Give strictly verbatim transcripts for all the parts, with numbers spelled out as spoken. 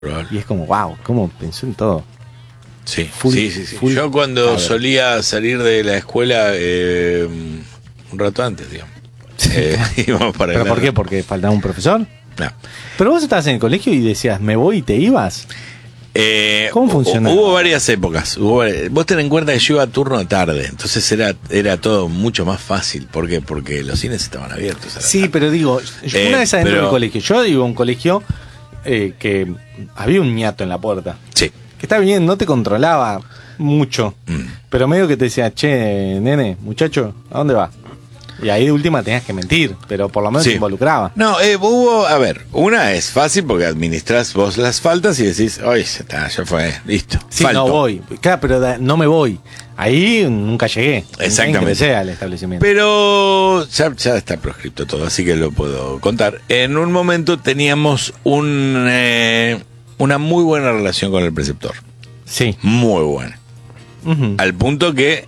Y es como, wow, ¿cómo pensó en todo? Sí, Full, sí, sí, sí. full Yo cuando power. solía salir de la escuela eh, un rato antes, digamos. Eh, íbamos para ¿Pero el por lado. qué? ¿Porque faltaba un profesor? No. Pero vos estabas en el colegio y decías, ¿me voy y te ibas? Eh, ¿Cómo hu- funcionaba? Hubo varias épocas. Hubo vari- vos ten en cuenta que yo iba a turno tarde, entonces era era todo mucho más fácil. ¿Por qué? Porque los cines estaban abiertos. A la Sí, tarde. pero digo, yo Eh, una vez adentro pero- del colegio, yo iba a un colegio eh, que había un ñato en la puerta. Sí. Que está bien, no te controlaba mucho, Mm. pero medio que te decía, che, nene, muchacho, ¿a dónde vas? Y ahí de última tenías que mentir, pero por lo menos Sí. te involucraba. No, eh, hubo, a ver, una es fácil porque administrás vos las faltas y decís, oye, ya está, ya fue, listo. Sí, falto. no voy. Claro, pero da- no me voy. Ahí nunca llegué. Nunca Exactamente. ingresé al establecimiento. Pero ya, ya está proscripto todo, así que lo puedo contar. En un momento teníamos un, eh, una muy buena relación con el preceptor. Sí. Muy buena. Ujú. Al punto que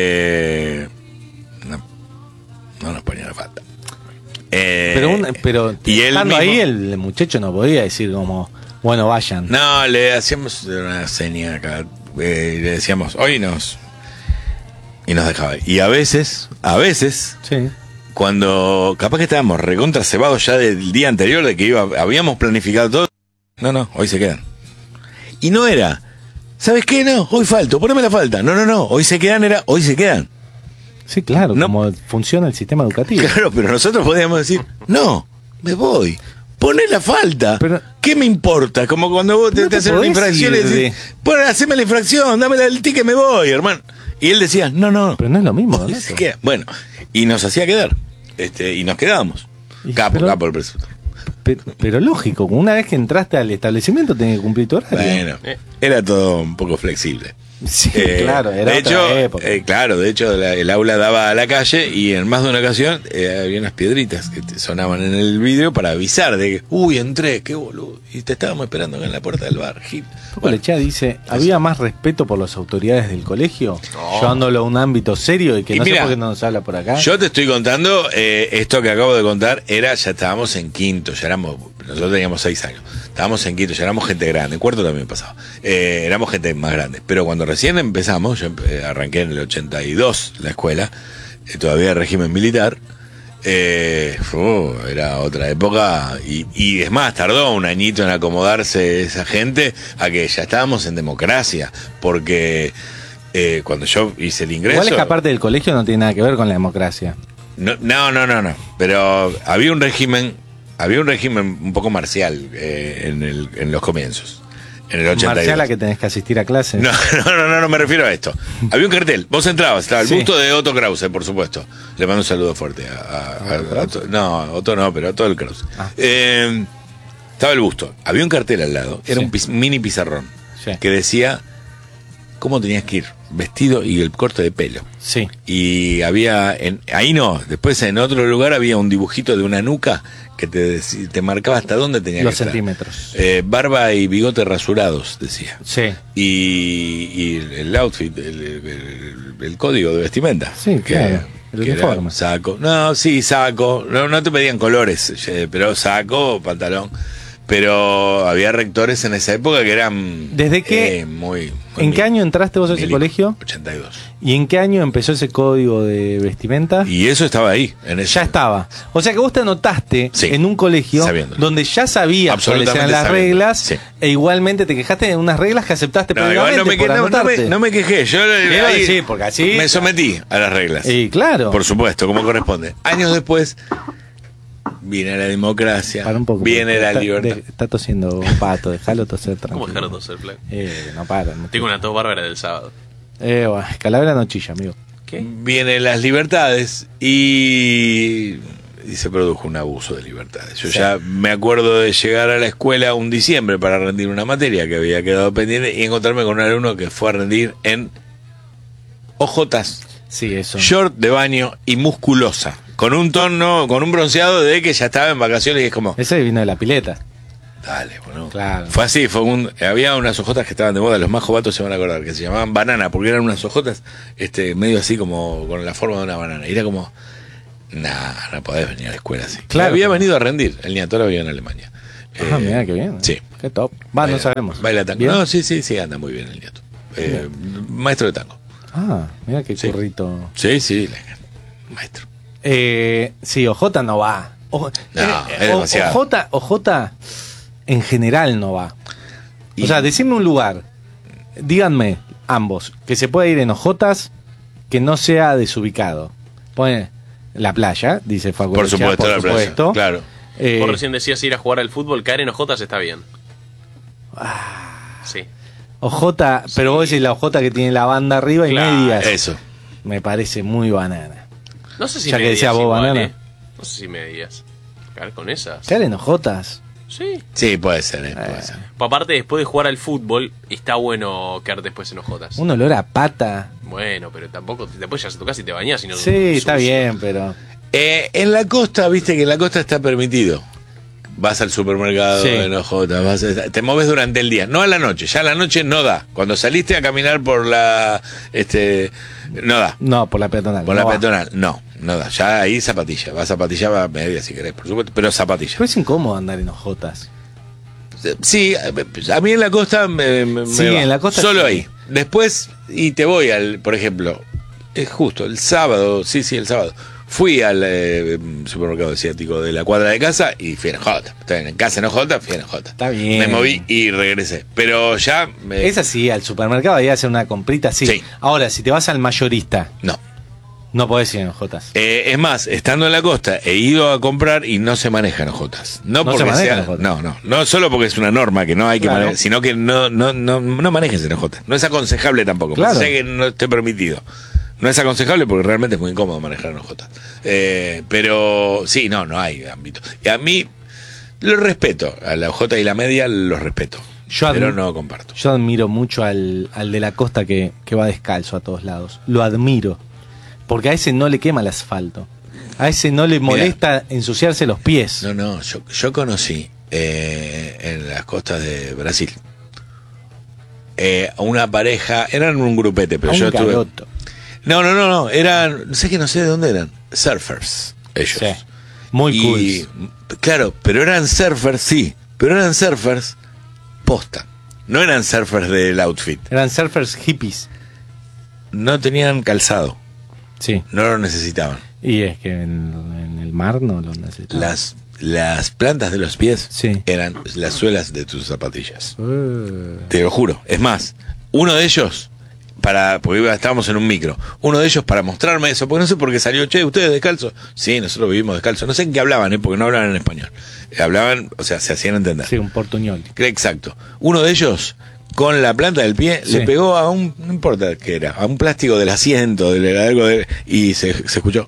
eh, no, no nos ponía la falta. Eh, Pero, un- pero y él estando mismo- ahí el muchacho no podía decir como, bueno, vayan. No, le hacíamos una seña acá. eh, le decíamos, hoy nos. Y nos dejaba. Y a veces, a veces, Sí. cuando capaz que estábamos recontra cebados ya del día anterior, de que iba, habíamos planificado todo. No, no, hoy se quedan. Y no era, ¿sabes qué? No, hoy falto, poneme la falta. No, no, no, hoy se quedan, era, hoy se quedan. Sí, claro, No. como funciona el sistema educativo. Claro, pero nosotros podíamos decir, no, me voy. Poné la falta. Pero- ¿Qué me importa? Como cuando vos te, No te te hacen una podés infracción y ir de- decís, bueno, haceme la infracción, dame el ticket, me voy, hermano. Y él decía, no, no. Pero no es lo mismo, Hoy ¿no? se queda. Bueno, y nos hacía quedar. Este, y nos quedábamos. Y- Capo, pero- capo el preceptor. Pero, pero lógico, una vez que entraste al establecimiento tenés que cumplir tu horario. Bueno, era todo un poco flexible. Sí, Eh, claro, era de otra hecho, época. eh, claro, de hecho la- el aula daba a la calle y en más de una ocasión eh, había unas piedritas que te sonaban en el vidrio para avisar de que, uy, entré, qué boludo, y te estábamos esperando acá en la puerta del bar. Gil. Bueno, Lechea dice, ¿había más respeto por las autoridades del colegio? Llevándolo a un ámbito serio y que Y no mira, sé por qué no nos habla por acá. yo te estoy contando, eh, esto que acabo de contar, era, ya estábamos en quinto, ya éramos, nosotros teníamos seis años, estábamos en quinto, ya éramos gente grande, en cuarto también pasaba, eh, éramos gente más grande, pero cuando recién empezamos, yo empe- arranqué en el ochenta y dos la escuela, eh, todavía régimen militar, eh, fu, era otra época, y, y es más, tardó un añito en acomodarse esa gente a que ya estábamos en democracia, porque eh, cuando yo hice el ingreso... Igual es que aparte del colegio no tiene nada que ver con la democracia. No, no, no, no, no. Pero había un régimen, había un régimen un poco marcial eh, en, el, en los comienzos. En el ochenta y dos. Marcial a que tenés que asistir a clases. No, no, no, no, no me refiero a esto. Había un cartel. Vos entrabas, estaba el Sí. busto de Otto Krause, por supuesto. Le mando un saludo fuerte a, a- a- ¿Otto a Otto. No, Otto no, pero a todo el Krause. Ah. Eh, estaba el busto. Había un cartel al lado. Era Sí. un piz- mini pizarrón Sí. que decía cómo tenías que ir vestido y el corte de pelo. Sí. Y había, en, ahí no, después en otro lugar había un dibujito de una nuca que te, deci- te marcaba hasta dónde tenía Los que estar. centímetros. Eh, barba y bigote rasurados, decía. Sí. Y, y el, el outfit, el, el- el- el código de vestimenta. Sí, claro, el que era uniforme. saco. No, sí, saco. No, no te pedían colores, eh, pero saco, pantalón. Pero había rectores en esa época que eran... ¿Desde qué- eh, muy, muy ¿En qué mil- año entraste vos a ese milico. colegio? ochenta y dos. ¿Y en qué año empezó ese código de vestimenta? Y eso estaba ahí. En ese, Ya estaba. O sea que vos te anotaste Sí, en un colegio sabiéndolo. donde ya sabías cuáles Absolutamente eran las sabiendo, reglas sí. e igualmente te quejaste de unas reglas que aceptaste No, igual previamente no me, por que- no, no anotarte. me, no me quejé. Yo Quiero ahí decir, porque así- me sometí a las reglas. Y claro. Por supuesto, como corresponde. Años después, viene la democracia, Para un poco. viene porque la está, libertad. de- está tosiendo un pato, déjalo toser tranquilo. ¿Cómo dejaron toser, flaco? Eh, no para. No Tengo una tos bárbara del sábado. Eh, bueno, calavera no chilla, amigo. ¿Qué? Vienen las libertades y, y se produjo un abuso de libertades. Yo Sí. ya me acuerdo de llegar a la escuela un diciembre para rendir una materia que había quedado pendiente y encontrarme con un alumno que fue a rendir en ojotas, Sí, eso. short de baño y musculosa, con un tono, con un bronceado de que ya estaba en vacaciones y es como, Ese vino de la pileta. dale, bueno. Claro. Fue así, fue un, había unas ojotas que estaban de moda, los más jovatos se van a acordar, que se llamaban banana, porque eran unas ojotas, este, medio así como con la forma de una banana. Y era como, nah, no podés venir a la escuela así. Claro. Había venido a rendir, el niato había en Alemania. Ah, Eh, mirá qué bien. Sí. Qué Qué top. Va, no sabemos. Baila tango. ¿Bien? No, sí, sí, sí, anda muy bien el nieto. Eh, maestro de tango. Ah, mira qué Sí. currito. Sí, sí, la- maestro. Eh, sí, O J no va. O, No, eh, es O- demasiado. O J, O J en general no va. Y- O sea, decime un lugar. Díganme, ambos, que se pueda ir en ojotas que no sea desubicado. Pone la playa, dice Facu. Por Rocha, supuesto, por la playa, supuesto. claro. Eh, Vos recién decías ir a jugar al fútbol, caer en ojotas está bien. Ah. Sí. Ojota, pero vos decís la ojota que tiene la banda arriba Claro, y medias. Eso. Me parece muy banana. No sé si Ya que medias decía vos, igual, banana. eh. No sé si medias. Caer con esas. ¿Caer en ojotas? Sí. Sí, puede ser, eh, puede Eh. ser. Pa- Aparte, después de jugar al fútbol, está bueno caer después en ojotas. Un olor a pata. Bueno, pero tampoco. Después ya se tocas y te bañas y no. Sí, está sucio. bien, pero... Eh, en la costa, viste que en la costa está permitido. Vas al supermercado, Sí. en ojotas, vas a- te moves durante el día, no a la noche, ya a la noche no da. Cuando saliste a caminar por la, este, no da. No, por la peatonal. Por no la va. peatonal, no, no da. Ya ahí zapatilla, va zapatilla, va media si querés, por supuesto, pero zapatilla. Pero es incómodo andar en ojotas. Sí, a mí en la costa me, me- Sí, me va. en la costa Solo sí. ahí. Después, y te voy al, por ejemplo, es justo, el sábado, sí, sí, el sábado. Fui al eh, supermercado asiático de la cuadra de casa y fui en J. Está bien, en casa en J, fui en J. Está bien. Me moví y regresé. Pero ya me... Es así, al supermercado ahí a hacer una comprita, sí. Sí. Ahora, si te vas al mayorista, No. no podés ir en ojotas. Eh, es más, estando en la costa, he ido a comprar y no se manejan ojotas. No, No se porque manejan sea, ojotas. no, no, no solo porque es una norma que no hay que Claro. manejar, sino que no, no, no, no manejes en ojotas. No es aconsejable tampoco, Claro. sé que no esté permitido. No es aconsejable porque realmente es muy incómodo manejar en ojotas. Eh, pero sí, no, no hay ámbito. Y a mí lo respeto, a la ojota y la media los respeto. Yo pero admi- no comparto. Yo admiro mucho al, al de la costa que, que va descalzo a todos lados. Lo admiro. Porque a ese no le quema el asfalto. A ese no le molesta ensuciarse los pies. No, no, yo, yo conocí eh, en las costas de Brasil eh, a una pareja, eran un grupete, pero A un yo estuve. garoto. No, no, no, no, eran, sé que no sé de dónde eran, surfers, ellos. Sí. Muy Y, cool. claro, pero eran surfers, sí, pero eran surfers posta. No eran surfers del outfit. Eran surfers hippies. No tenían calzado, Sí. no lo necesitaban. Y es que en, en el mar no lo necesitan. Las, las plantas de los pies Sí. eran las suelas de tus zapatillas. Uh, Te lo juro. Es más, uno de ellos, para porque iba- estábamos en un micro, uno de ellos para mostrarme eso, porque no sé por qué salió, che, ¿ustedes descalzos? Sí, nosotros vivimos descalzos. No sé en qué hablaban, ¿eh? Porque no hablaban en español. Eh, Hablaban, o sea, se hacían entender. sí, un portuñol. Exacto. Uno de ellos, con la planta del pie, Sí. le pegó a un, no importa qué era, a un plástico del asiento, de algo de, y se, se escuchó.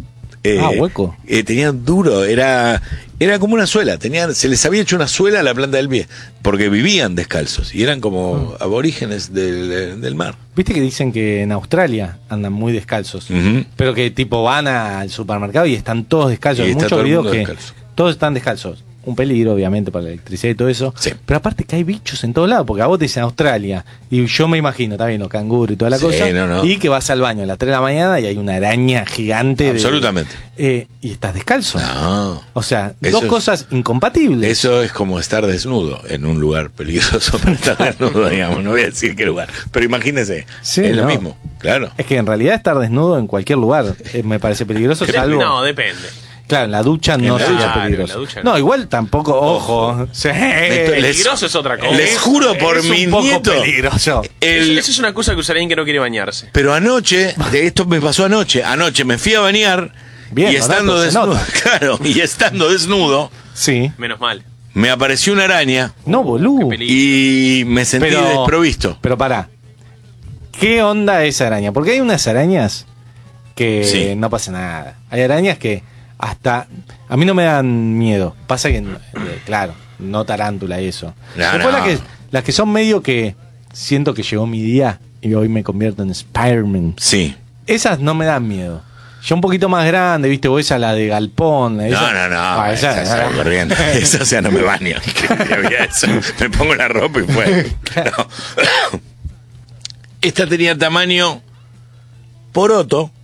Eh, Ah, hueco. eh, tenían duro, era era como una suela, tenían, se les había hecho una suela a la planta del pie, porque vivían descalzos y eran como Ah. aborígenes del, del mar. Viste que dicen que en Australia andan muy descalzos. Ujú. Pero que tipo van al supermercado y están todos descalzos. Y Hay está muchos todo el videos mundo que descalzo. todos están descalzos. Un peligro, obviamente, para la electricidad y todo eso. Sí. Pero aparte que hay bichos en todos lados, porque a vos te dicen Australia, y yo me imagino, está bien, los canguros y toda la Sí, cosa, no, no. y que vas al baño a las tres de la mañana y hay una araña gigante. de- Absolutamente. eh, y estás descalzo. No. O sea, Eso dos es- cosas incompatibles. Eso es como estar desnudo en un lugar peligroso para estar desnudo, digamos. No voy a decir qué lugar. Pero imagínese, Sí, es lo no. mismo, claro. Es que en realidad estar desnudo en cualquier lugar eh, me parece peligroso, Dep- salvo... No, depende. Claro, en la ducha no la sería ducha. peligroso. Claro, en la ducha no. no. igual tampoco, ojo. Sí. Les- Peligroso es otra cosa. Les juro por es mi un poco nieto. peligroso. el- Eso, eso es una cosa que usa alguien que no quiere bañarse. Pero anoche, de esto me pasó anoche, anoche me fui a bañar Bien, y estando Donato, se desnudo, nota. claro, y estando desnudo, Sí. Menos mal. me apareció una araña No, boludo. Qué peligro. y me sentí Pero, desprovisto. pero pará. ¿Qué onda esa araña? Porque hay unas arañas que Sí. no pasa nada. Hay arañas que hasta... A mí no me dan miedo. Pasa que, eh, claro, no tarántula y eso. No, Después no. Las, que, las que son medio que siento que llegó mi día y hoy me convierto en Spider-Man. Sí. Esas no me dan miedo. Ya un poquito más grande, ¿viste? O esa, la de Galpón. Esa, No, no, no, Ah, esa, esa- esa, corriendo. Esa, o sea, no me baño. Que había eso. Me pongo la ropa y fue. No. Esta tenía tamaño poroto,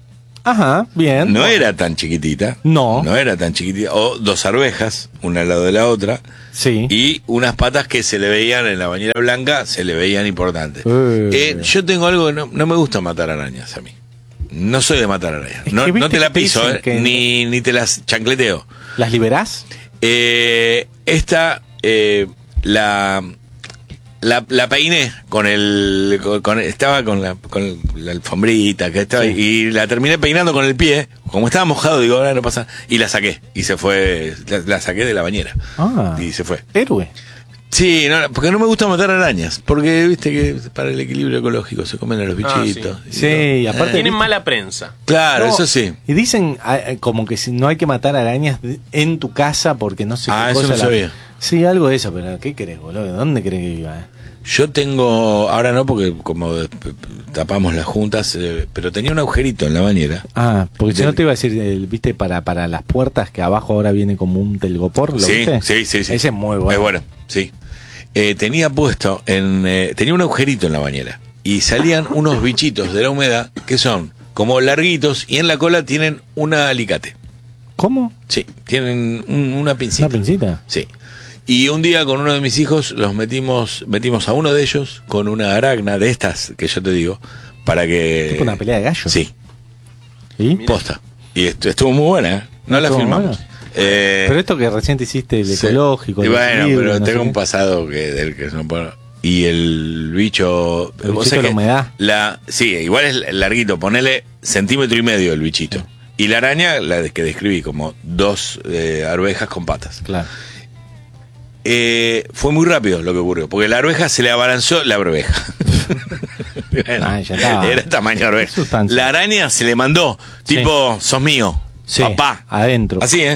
Ajá, bien. No era tan chiquitita. No. No era tan chiquitita. O dos arvejas, una al lado de la otra. Sí. Y unas patas que se le veían en la bañera blanca, se le veían importantes. Eh. Eh, yo tengo algo que no, no me gusta matar arañas a mí. No soy de matar arañas. Es No, que viste no te la que te piso, dicen eh, que- ni, ni te las chancleteo. ¿Las liberás? Eh, esta, eh, la, la, la peiné con el, con, con- estaba con la, con la alfombrita que estaba, Sí. y la terminé peinando con el pie. Como estaba mojado, digo, ahora no pasa. Y la saqué, y se fue, la, la saqué de la bañera. Ah. Y se fue. Héroe. Sí, no, porque no me gusta matar arañas, porque viste que para el equilibrio ecológico se comen a los Ah, bichitos. sí. Sí, y aparte- Tienen mala prensa. Claro, No, eso sí. Y dicen ah, eh, como que si no hay que matar arañas de- en tu casa porque no sé Ah, qué eso cosa no la- sabía. Sí, algo de eso, pero ¿qué querés, boludo? ¿Dónde querés que viva? eh? Yo tengo, ahora no porque como eh, tapamos las juntas, eh, pero tenía un agujerito en la bañera. Ah, porque si Del- no te iba a decir, el, viste, para, para las puertas que abajo ahora viene como un telgopor, ¿lo Sí, viste? sí, sí, sí. Ese es muy bueno. Es bueno, sí. Eh, tenía puesto en, eh, tenía un agujerito en la bañera y salían unos bichitos de la humedad que son como larguitos y en la cola tienen un alicate. ¿Cómo? Sí, tienen un- una pincita. ¿Una pincita? Sí. Y un día con uno de mis hijos los metimos, metimos a uno de ellos con una aracna de estas que yo te digo, para que... ¿Tipo una pelea de gallos? Sí, ¿Y? posta. Y estu- estuvo muy buena, ¿eh? No la Estuvo filmamos. buena. Eh, Pero esto que recién te hiciste, el sí. ecológico. Y el bueno, equilibrio, pero no tengo sé un qué. pasado que del que no puedo... Y el bicho... El vos bichito sabés de la que humedad. La, sí, igual es larguito, ponele centímetro y medio el bichito. Sí. Y la araña, la de- que describí, como dos eh, arvejas con patas. Claro. Eh, fue muy rápido lo que ocurrió, porque la arveja se le abalanzó la arveja. Bueno, Ah, ya estaba. era tamaño arveja. Sustancia. La araña se le mandó, Sí. tipo, sos mío, Sí, papá. adentro. Así, ¿eh?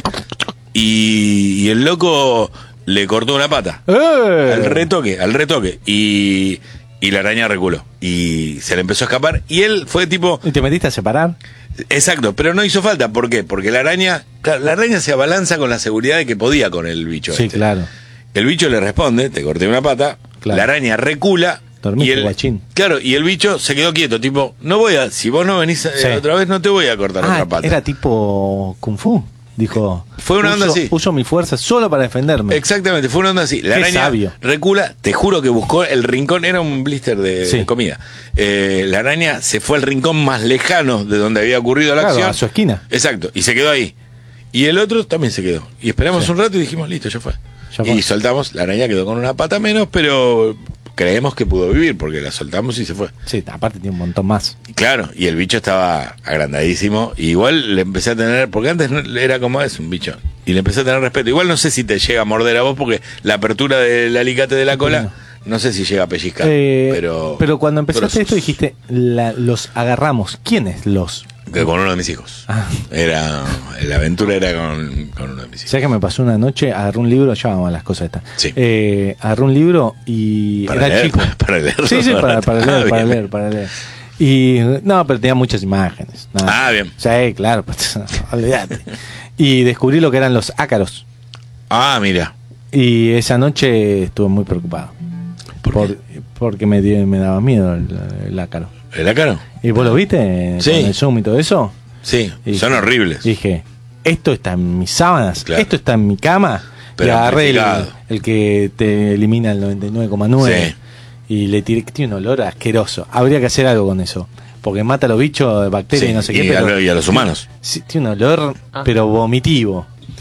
Y, y el loco le cortó una pata. ¡Eh! Al retoque, al retoque. Y, y la araña reculó. Y se le empezó a escapar. Y él fue tipo, ¿Y te metiste a separar? exacto, pero no hizo falta. ¿Por qué? Porque la araña, claro, la araña se abalanza con la seguridad de que podía con el bicho. Sí, este. claro. El bicho le responde, te corté una pata, Claro. la araña recula. Dormiste, y el, guachín. Claro, y el bicho se quedó quieto, tipo, no voy a, si vos no venís eh, Sí. otra vez, no te voy a cortar Ah, otra pata. era tipo Kung Fu. Dijo. Fue una onda uso, así. Uso mi fuerza solo para defenderme. Exactamente, fue una onda así. La Qué araña sabio. recula, te juro que buscó el rincón, era un blister de, Sí. de comida. Eh, la araña se fue al rincón más lejano de donde había ocurrido la Claro, acción. a su esquina. Exacto, y se quedó ahí. Y el otro también se quedó. Y esperamos Sí. un rato y dijimos, listo, ya fue. Ya fue. Y soltamos, la araña quedó con una pata menos, pero creemos que pudo vivir porque la soltamos y se fue. Sí, aparte tiene un montón más. Y claro, y el bicho estaba agrandadísimo. Y igual le empecé a tener, porque antes no, era como es un bicho. Y le empecé a tener respeto. Igual no sé si te llega a morder a vos porque la apertura del alicate de la cola, no sé si llega a pellizcar. Eh, pero, pero cuando empezaste pero- esto dijiste, la- los agarramos. ¿Quiénes los? que con uno de mis hijos. Ah. Era, la aventura era con, con uno de mis hijos. ¿Sabes que me pasó una noche? Agarré un libro, ya vamos a las cosas estas. Sí. Eh, agarré un libro y Para era leer, chico. para- para leerlo. Sí, sí, para, para leer, Ah, para bien. leer, para leer. Y no, pero tenía muchas imágenes. Nada. Ah, bien. Sí, claro, pues, olvídate. Y descubrí lo que eran los ácaros. Ah, mira. Y esa noche estuve muy preocupado. ¿Por Por- porque me, dio- me daba miedo el, el ácaro. ¿El ácaro? ¿Y vos lo viste? Sí. Con el Zoom y todo eso. Sí, Y son dije- horribles. Dije, esto está en mis sábanas, Claro. esto está en mi cama. Pero y agarré el, amplificado. el que te elimina el noventa y nueve coma nueve Sí. y le tiré, que tiene un olor asqueroso. Habría que hacer algo con eso. Porque mata a los bichos, bacterias Sí, y no sé y qué. a Pero, lo- y a los humanos. Sí, tiene un olor, Ah. pero vomitivo.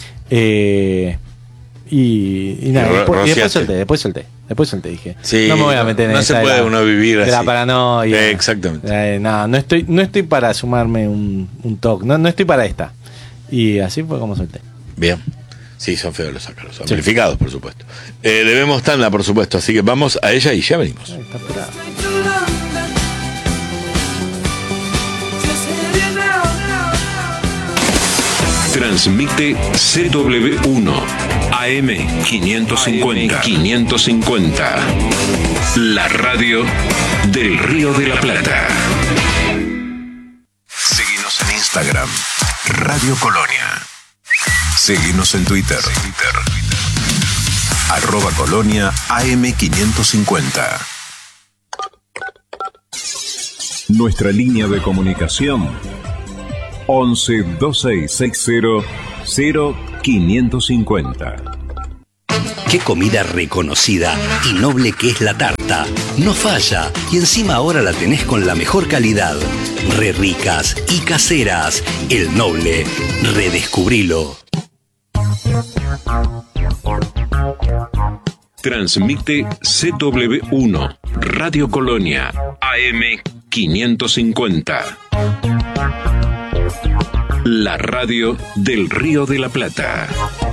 Eh, y, y nada, Y ro- después, y después rociaste. solté, después solté. Después solté, dije. Sí, no me voy a meter en no esa se de puede la- uno vivir de la así. paranoia. Eh, exactamente. Eh, no, no estoy, no estoy para sumarme un, un toque. No, no estoy para esta. Y así fue como solté. Bien. Sí, son feos los ácaros. Amplificados, por supuesto. Eh, debemos tanda, por supuesto. Así que vamos a ella y ya venimos. Ay, está apurado. Transmite C W uno A M quinientos cincuenta. quinientos cincuenta. La radio del Río de la Plata. Seguinos en Instagram, Radio Colonia. Seguinos en Twitter, arroba Colonia A M quinientos cincuenta. Nuestra línea de comunicación once veintiséis sesenta cero quinientos cincuenta. Qué comida reconocida y noble que es la tarta. No falla y encima ahora la tenés con la mejor calidad. Re ricas y caseras. El Noble. Redescubrilo. Transmite C W uno, Radio Colonia, A M quinientos cincuenta. La radio del Río de la Plata.